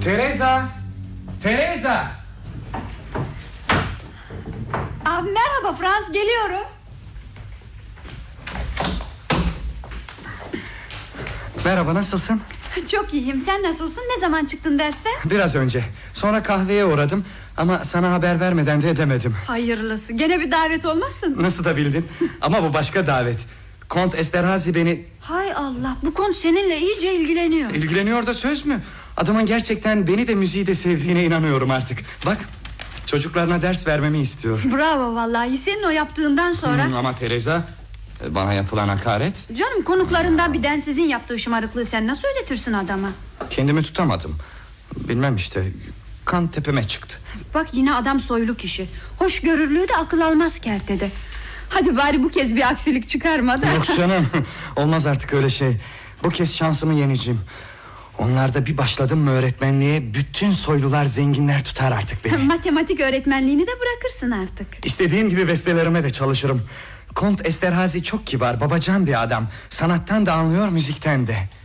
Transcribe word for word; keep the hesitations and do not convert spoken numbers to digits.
Teresa! Teresa! Aa, merhaba Frans, geliyorum. Merhaba, nasılsın? Çok iyiyim, sen nasılsın? Ne zaman çıktın dersten? Biraz önce. Sonra kahveye uğradım ama sana haber vermeden de edemedim. Hayırlısı, gene bir davet olmasın? Nasıl da bildin? Ama bu başka davet. Kont Esterhazy beni... Hay Allah, bu konu seninle iyice ilgileniyor. İlgileniyor da söz mü? Adamın gerçekten beni de müziği de sevdiğine inanıyorum artık. Bak, çocuklarına ders vermemi istiyor. Bravo vallahi, senin o yaptığından sonra... Hmm, ama Teresa, bana yapılan hakaret. Canım, konuklarından bir densizin yaptığı şımarıklığı sen nasıl ödetirsin adama? Kendimi tutamadım. Bilmem işte, kan tepeme çıktı. Bak, yine adam soylu kişi. Hoşgörülüğü de akıl almaz kertede. Hadi bari bu kez bir aksilik çıkarma da. Yok canım, olmaz artık öyle şey. Bu kez şansımı yeneceğim. Onlarda bir başladım mı öğretmenliğe, bütün soylular zenginler tutar artık beni. Matematik öğretmenliğini de bırakırsın artık. İstediğim gibi bestelerime de çalışırım. Kont Esterhazy çok kibar, babacan bir adam. Sanattan da anlıyor, müzikten de.